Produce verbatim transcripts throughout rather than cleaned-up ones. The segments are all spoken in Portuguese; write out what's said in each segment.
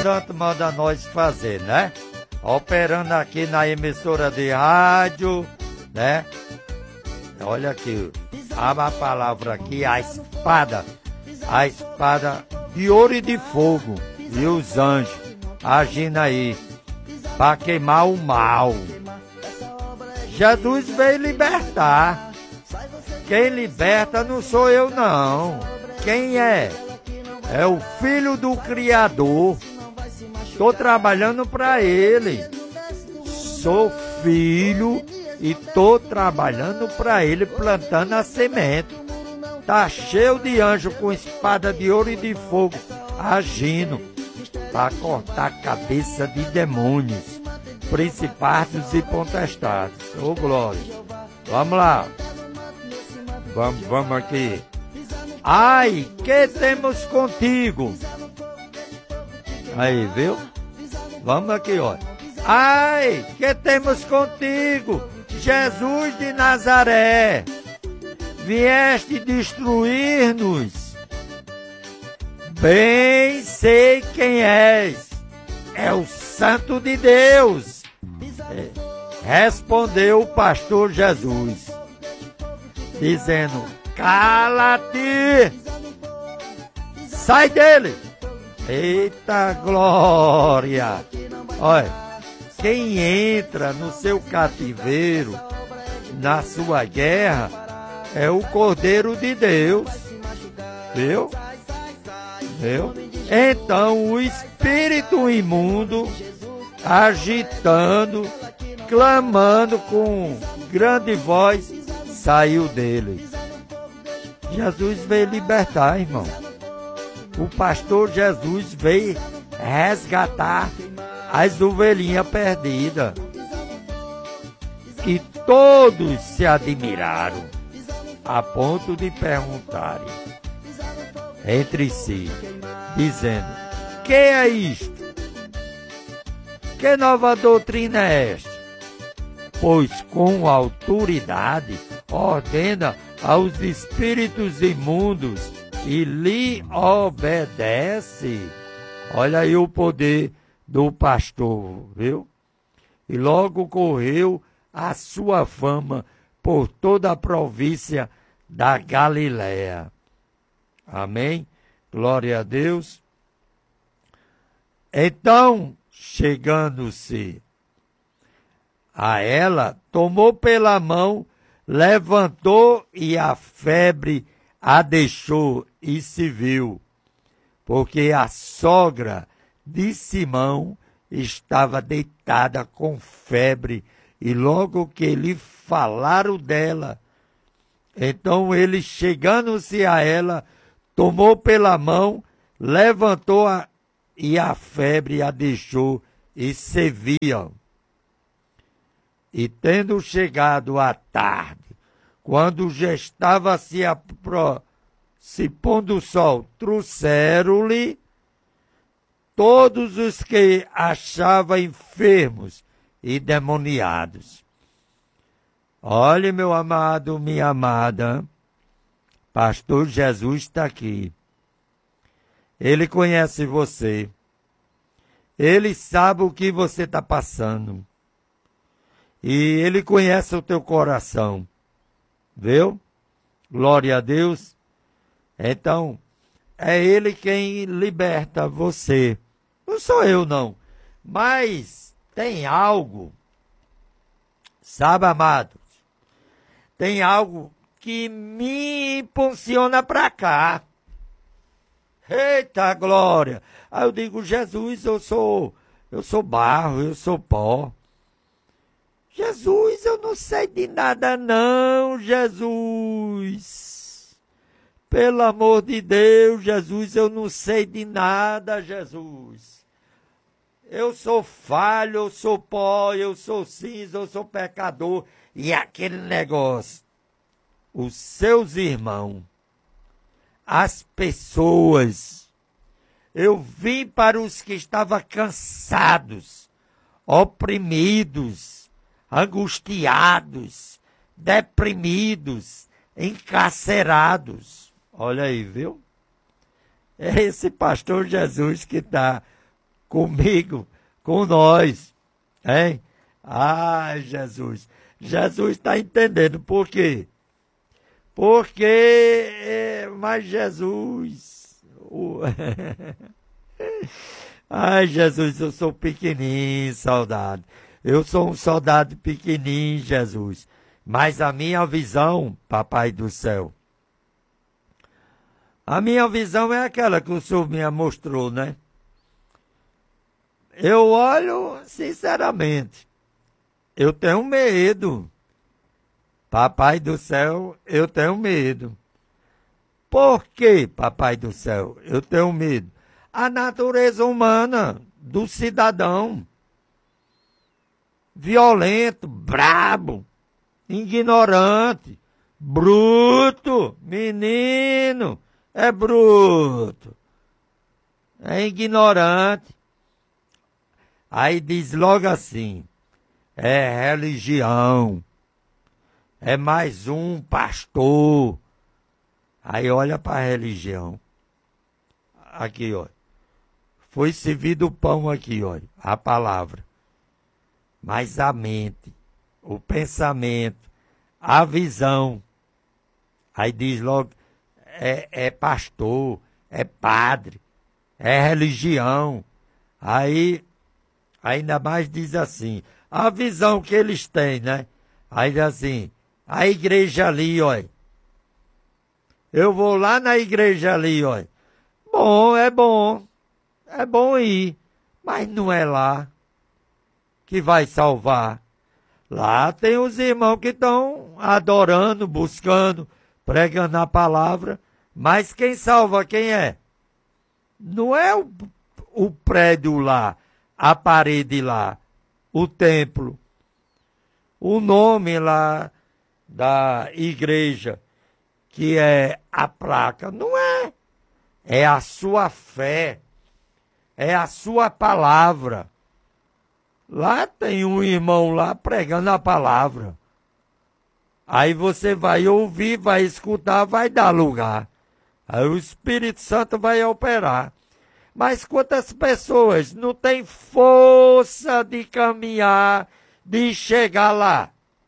Santo manda nós fazer, né? Operando aqui na emissora de rádio, né? Olha aqui, a palavra aqui, a espada, a espada de ouro e de fogo, e os anjos agindo aí, para queimar o mal. Jesus veio libertar. Quem liberta não sou eu, não. Quem é? É o Filho do Criador. Estou trabalhando para Ele. Sou filho e estou trabalhando para Ele, plantando a semente. Tá cheio de anjo com espada de ouro e de fogo, agindo para cortar a cabeça de demônios, principados e potestades. Ô glória! Vamos lá! Vamos, vamos aqui. Ai, que temos contigo? Aí, viu? Vamos aqui, olha. Ai, que temos contigo, Jesus de Nazaré? Vieste destruir-nos? Bem sei quem és. É o Santo de Deus. É, respondeu o pastor Jesus, dizendo: cala-te, sai dele. Eita glória! Olha, quem entra no seu cativeiro, na sua guerra, é o Cordeiro de Deus. Viu? Viu? Então o espírito imundo, agitando, clamando com grande voz, saiu dele. Jesus veio libertar, irmão. O pastor Jesus veio resgatar as ovelhinhas perdidas. E todos se admiraram, a ponto de perguntarem entre si, dizendo: que é isto? Que nova doutrina é esta? Pois com autoridade ordena aos espíritos imundos e lhe obedece. Olha aí o poder do pastor, viu? E logo correu a sua fama por toda a província da Galiléia. Amém? Glória a Deus. Então, chegando-se a ela, tomou pela mão, levantou e a febre a deixou e se viu, porque a sogra de Simão estava deitada com febre, e logo que lhe falaram dela, então ele, chegando-se a ela, tomou pela mão, levantou-a e a febre a deixou e se viam. E tendo chegado à tarde, quando já estava se, apro... se pondo o sol, trouxeram-lhe todos os que achavam enfermos e demoniados. Olhe, meu amado, minha amada, pastor Jesus está aqui. Ele conhece você. Ele sabe o que você está passando. E ele conhece o teu coração. Viu? Glória a Deus. Então, é ele quem liberta você. Não sou eu, não. Mas tem algo, sabe, amados? Tem algo que me impulsiona para cá. Eita glória! Aí eu digo: Jesus, eu sou, eu sou barro, eu sou pó. Jesus, eu não sei de nada não, Jesus. Pelo amor de Deus, Jesus, eu não sei de nada, Jesus. Eu sou falho, eu sou pó, eu sou cinza, eu sou pecador. E aquele negócio, os seus irmãos, as pessoas, eu vim para os que estavam cansados, oprimidos, angustiados, deprimidos, encarcerados. Olha aí, viu? É esse pastor Jesus que está comigo, com nós, hein? Ai, Jesus. Jesus está entendendo por quê? Porque, mas Jesus... o- Ai, Jesus, eu sou pequenininho, soldado. Eu sou um soldado pequenininho, Jesus. Mas a minha visão, Papai do céu, a minha visão é aquela que o Senhor me mostrou, né? Eu olho, sinceramente, eu tenho medo. Papai do céu, eu tenho medo. Por que, Papai do céu, eu tenho medo? A natureza humana do cidadão. Violento, brabo, ignorante, bruto, menino, é bruto, é ignorante. Aí diz logo assim, é religião, é mais um pastor. Aí olha para a religião. Aqui, ó. Foi servido o pão aqui, ó, a palavra. Mas a mente, o pensamento, a visão. Aí diz logo, é, é pastor, é padre, é religião. Aí, ainda mais diz assim, a visão que eles têm, né? Aí diz assim, a igreja ali, ó. Eu vou lá na igreja ali, ó. Bom, é bom, é bom ir, mas não é lá que vai salvar. Lá tem os irmãos que estão adorando, buscando, pregando a palavra, mas quem salva quem é? Não é o, o prédio lá, a parede lá, o templo, o nome lá da igreja, que é a placa, não é. É a sua fé, é a sua palavra. Lá tem um irmão lá pregando a palavra. Aí você vai ouvir, vai escutar, vai dar lugar. Aí o Espírito Santo vai operar. Mas quantas pessoas não têm força de caminhar, de chegar lá?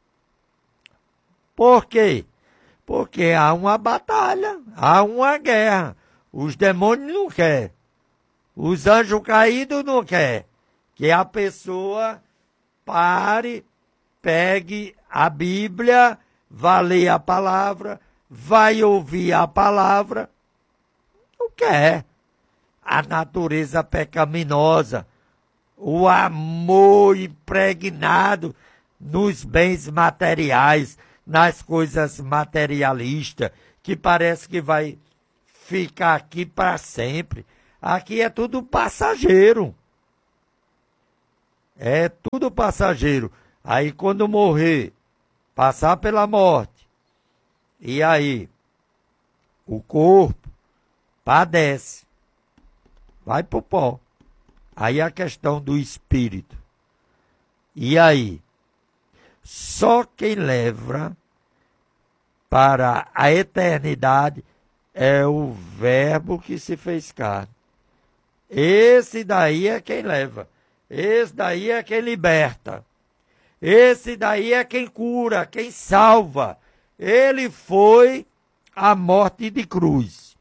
Por quê? Porque há uma batalha, há uma guerra. Os demônios não querem. Os anjos caídos não querem. Que a pessoa pare, pegue a Bíblia, vá ler a palavra, vai ouvir a palavra. Não quer. A natureza pecaminosa, o amor impregnado nos bens materiais, nas coisas materialistas, que parece que vai ficar aqui para sempre. Aqui é tudo passageiro. É tudo passageiro. Aí quando morrer, passar pela morte, e aí o corpo padece, vai pro pó. Aí a questão do espírito. E aí? Só quem leva para a eternidade é o verbo que se fez carne. Esse daí é quem leva. Esse daí é quem liberta. Esse daí é quem cura, quem salva. Ele foi a morte de cruz.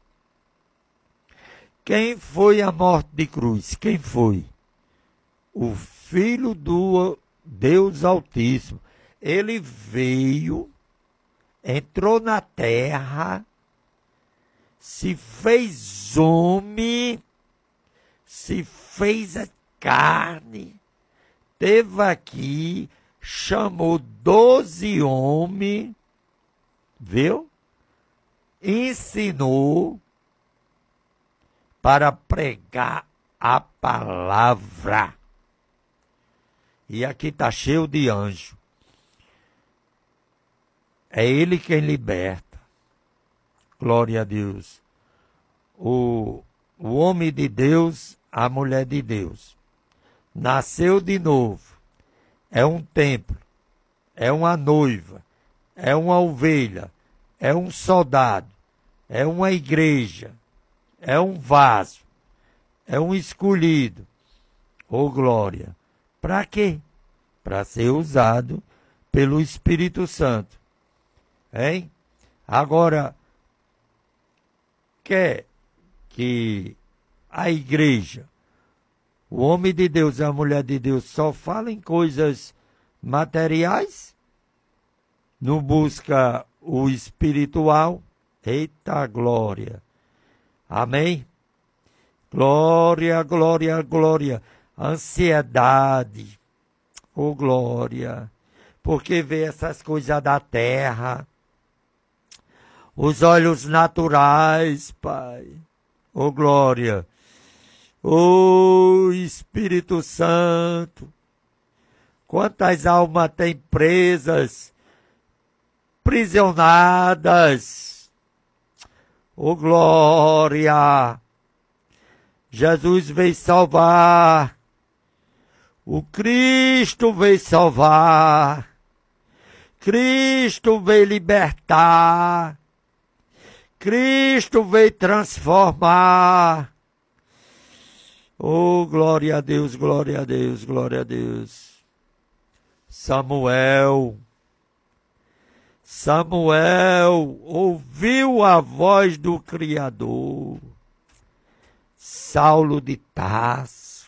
Quem foi a morte de cruz? Quem foi? O Filho do Deus Altíssimo. Ele veio, entrou na terra, se fez homem, se fez a carne, teve aqui, chamou doze homens, viu? Ensinou para pregar a palavra. E aqui está cheio de anjo. É ele quem liberta. Glória a Deus. O, o homem de Deus, a mulher de Deus. Nasceu de novo. É um templo. É uma noiva. É uma ovelha. É um soldado. É uma igreja. É um vaso. É um escolhido. Ô glória! Para quê? Para ser usado pelo Espírito Santo. Hein? Agora, quer que a igreja, o homem de Deus e a mulher de Deus só falem coisas materiais? Não busca o espiritual? Eita glória! Amém? Glória, glória, glória. Ansiedade. Ô glória. Porque vê essas coisas da terra. Os olhos naturais, Pai. Ô glória. Ô Espírito Santo. Quantas almas tem presas, prisionadas. Ô glória. Jesus veio salvar. O Cristo veio salvar. Cristo veio libertar. Cristo veio transformar. Oh, glória a Deus, glória a Deus, glória a Deus. Samuel. Samuel ouviu a voz do Criador. Saulo de Tarso.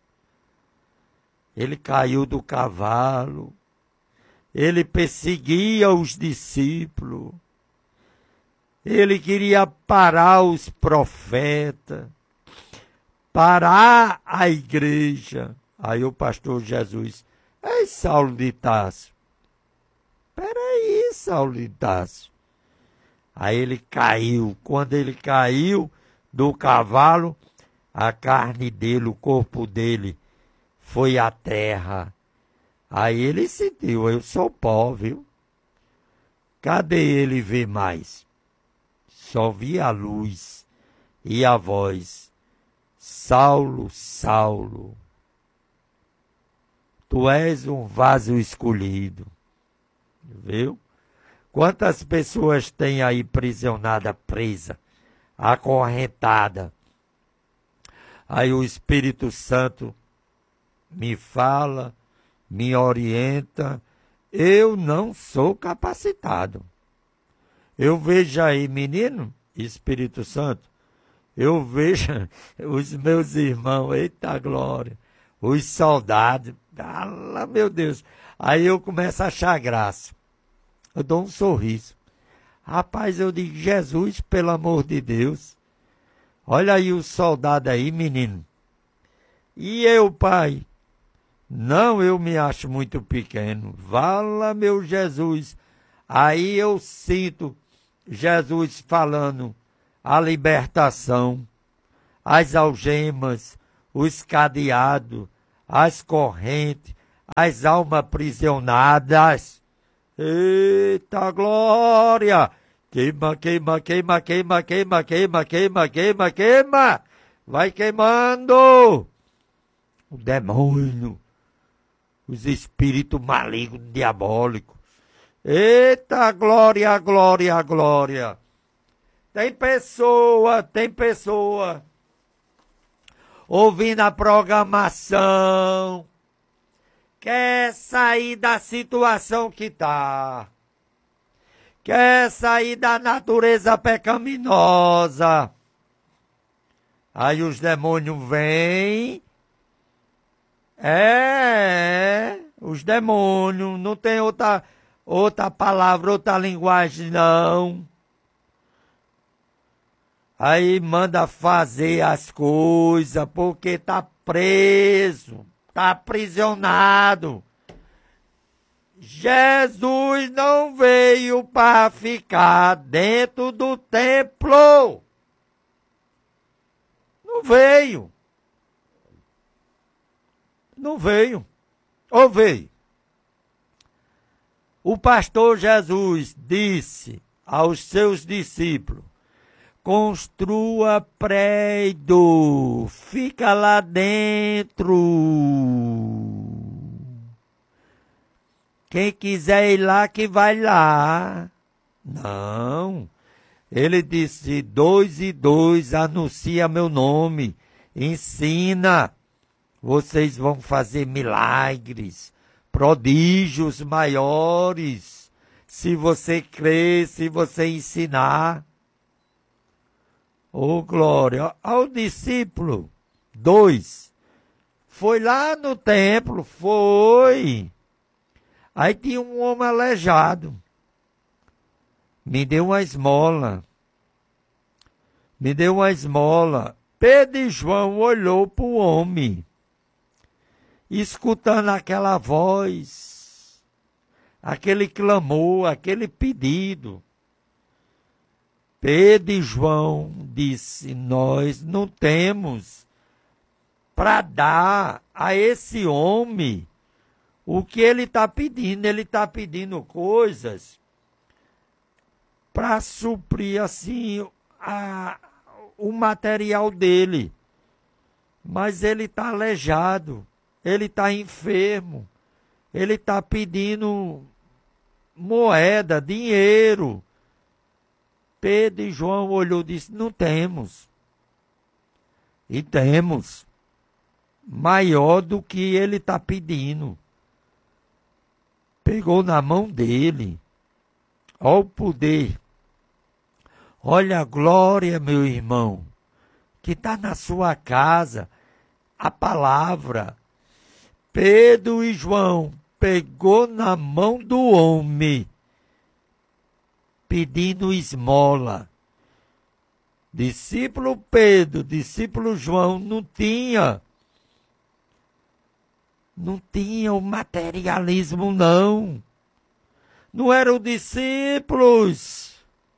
Ele caiu do cavalo. Ele perseguia os discípulos. Ele queria parar os profetas. Parar a igreja. Aí o pastor Jesus, ei, Saulo de Tarso. Peraí, Saulo de Tarso. Aí ele caiu. Quando ele caiu do cavalo, a carne dele, o corpo dele, foi à terra. Aí ele sentiu, eu sou pó, viu? Cadê ele ver mais? Só vi a luz e a voz. Saulo, Saulo, tu és um vaso escolhido. Viu? Quantas pessoas tem aí prisionada, presa, acorrentada? Aí o Espírito Santo me fala, me orienta. Eu não sou capacitado. Eu vejo aí, menino, Espírito Santo, eu vejo os meus irmãos, eita glória, os soldados, ah, meu Deus. Aí eu começo a achar graça. Eu dou um sorriso. Rapaz, eu digo, Jesus, pelo amor de Deus. Olha aí o soldado aí, menino. E eu, pai? Não, eu me acho muito pequeno. Vala, meu Jesus. Aí eu sinto Jesus falando a libertação, as algemas, os cadeados, as correntes, as almas aprisionadas. Eita glória! Queima, queima, queima, queima, queima, queima, queima, queima, queima! Vai queimando! O demônio, os espíritos malignos, diabólicos. Eita glória, glória, glória! Tem pessoa, tem pessoa ouvindo a programação, quer sair da situação que está, quer sair da natureza pecaminosa. Aí os demônios vêm, é, os demônios, não tem outra, outra palavra, outra linguagem não. Aí manda fazer as coisas porque tá preso, tá aprisionado. Jesus não veio para ficar dentro do templo. Não veio. Não veio. Ou veio? O pastor Jesus disse aos seus discípulos: construa prédio, fica lá dentro. Quem quiser ir lá, que vai lá. Não. Ele disse, dois e dois, anuncia meu nome, ensina. vocês vão fazer milagres, prodígios maiores, se você crer, se você ensinar. Ô, glória! Ao discípulo, dois, foi lá no templo, foi. Aí tinha um homem aleijado. Me deu uma esmola. Me deu uma esmola. Pedro e João olhou para o homem, escutando aquela voz, aquele clamor, aquele pedido. Pedro e João disse, nós não temos para dar a esse homem o que ele está pedindo. Ele está pedindo coisas para suprir assim a, o material dele. Mas ele está aleijado, ele está enfermo, ele está pedindo moeda, dinheiro. Pedro e João olhou e disse, não temos. E temos maior do que ele está pedindo. Pegou na mão dele. Olha o poder. Olha a glória, meu irmão, que está na sua casa, a palavra. Pedro e João pegou na mão do homem, pedindo esmola. Discípulo Pedro, discípulo João, não tinha, não tinha o materialismo, não. Não eram discípulos.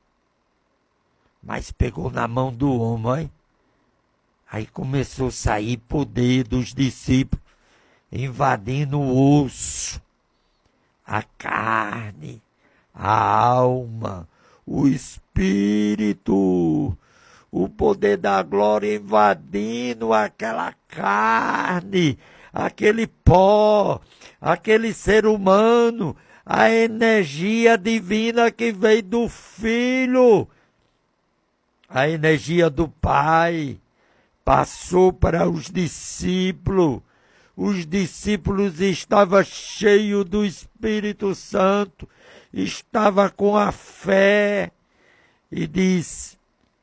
Mas pegou na mão do homem. Aí começou a sair poder dos discípulos, invadindo o osso, a carne, a alma, o espírito, o poder da glória invadindo aquela carne, aquele pó, aquele ser humano, a energia divina que veio do Filho, a energia do Pai, passou para os discípulos. Os discípulos estavam cheios do Espírito Santo, estava com a fé e diz,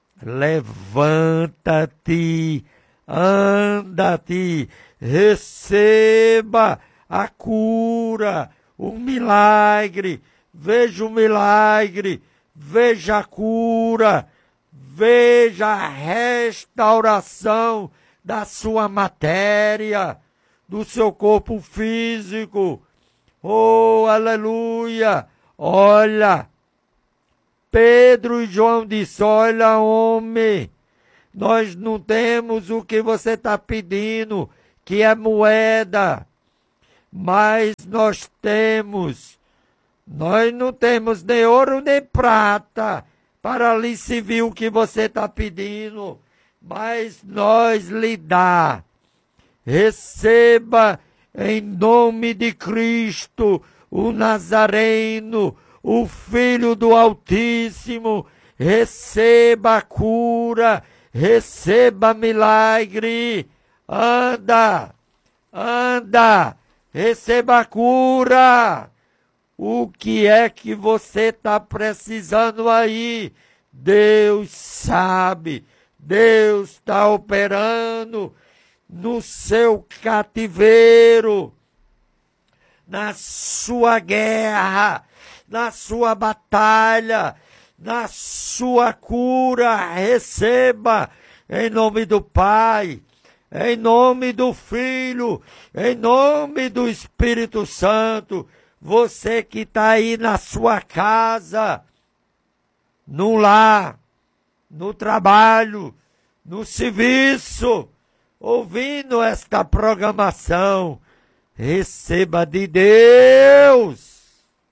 levanta-te, anda-te, receba a cura, o milagre, veja o milagre, veja a cura, veja a restauração da sua matéria, do seu corpo físico. Oh, aleluia! Olha, Pedro e João disse, olha, homem, nós não temos o que você está pedindo, que é moeda, mas nós temos, nós não temos nem ouro nem prata para lhe servir o que você está pedindo, mas nós lhe dá. Receba em nome de Cristo, o Nazareno, o Filho do Altíssimo, receba a cura, receba milagre, anda, anda, receba a cura. O que é que você está precisando aí? Deus sabe, Deus está operando no seu cativeiro, na sua guerra, na sua batalha, na sua cura. Receba em nome do Pai, em nome do Filho, em nome do Espírito Santo. Você que está aí na sua casa, no lar, no trabalho, no serviço, ouvindo esta programação, receba de Deus.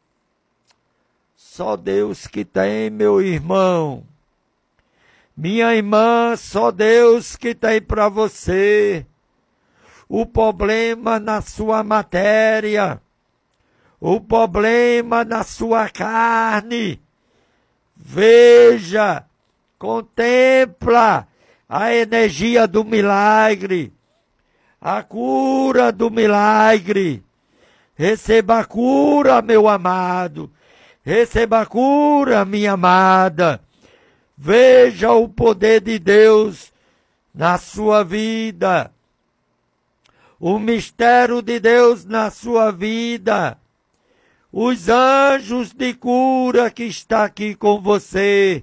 Só Deus que tem, meu irmão. Minha irmã, só Deus que tem para você. O problema na sua matéria, o problema na sua carne. Veja, contempla a energia do milagre, a cura do milagre. Receba a cura, meu amado. Receba a cura, minha amada. Veja o poder de Deus na sua vida. O mistério de Deus na sua vida. Os anjos de cura que está aqui com você.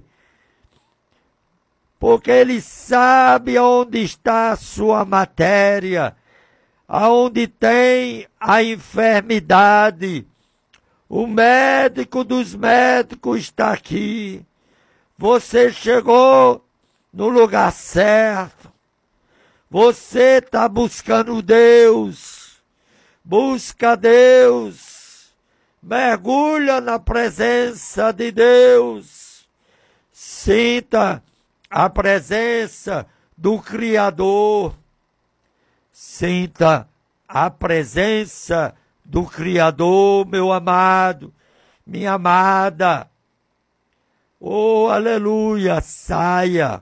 Porque Ele sabe onde está a sua matéria. Aonde tem a enfermidade. O médico dos médicos está aqui. Você chegou no lugar certo. Você está buscando Deus. Busca Deus. Mergulha na presença de Deus. Sinta a presença do Criador. Sinta a presença do Criador, meu amado, minha amada. Oh, aleluia, saia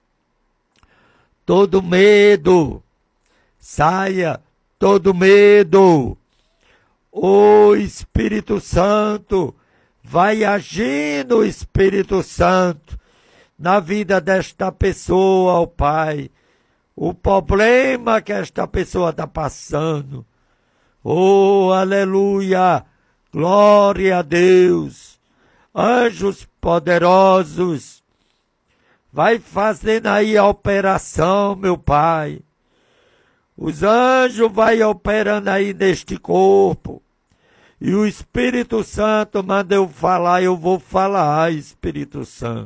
todo medo, saia todo medo. Oh, Espírito Santo, vai agindo, Espírito Santo, na vida desta pessoa, ó Pai. O problema que esta pessoa está passando. Oh, aleluia, glória a Deus. Anjos poderosos, vai fazendo aí a operação, meu Pai. Os anjos vai operando aí neste corpo. E o Espírito Santo manda eu falar, eu vou falar, Espírito Santo.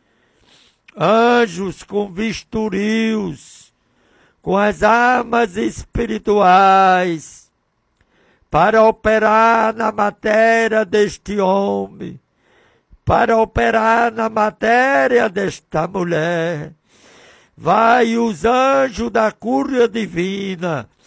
Anjos com vistoris, com as armas espirituais, para operar na matéria deste homem, para operar na matéria desta mulher. Vai os anjos da cura divina,